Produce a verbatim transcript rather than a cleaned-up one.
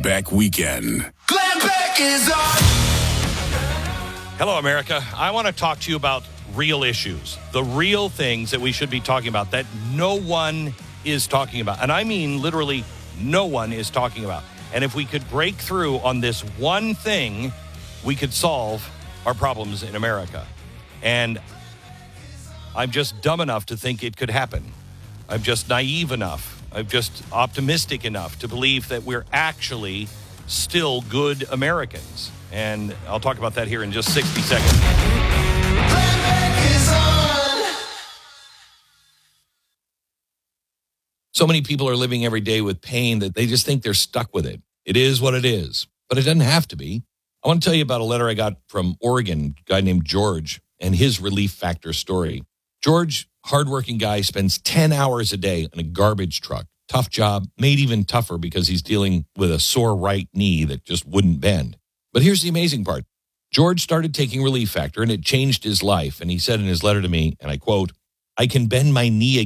Beck Weekend. Glenn Beck is on. Hello, America. I want to talk to you about real issues, the real things that we should be talking about that no one is talking about. And I mean literally no one is talking about. And if we could break through on this one thing, we could solve our problems in America. And I'm just dumb enough to think it could happen. I'm just naive enough. I'm just optimistic enough to believe that we're actually still good Americans. And I'll talk about that here in just sixty seconds. Glenn Beck is on. So many people are living every day with pain that they just think they're stuck with it. It is what it is, but it doesn't have to be. I want to tell you about a letter I got from Oregon, a guy named George, and his Relief Factor story. George, hardworking guy, spends ten hours a day in a garbage truck. Tough job, made even tougher because he's dealing with a sore right knee that just wouldn't bend. But here's the amazing part. George started taking Relief Factor, and it changed his life. And he said in his letter to me, and I quote, "I can bend my knee again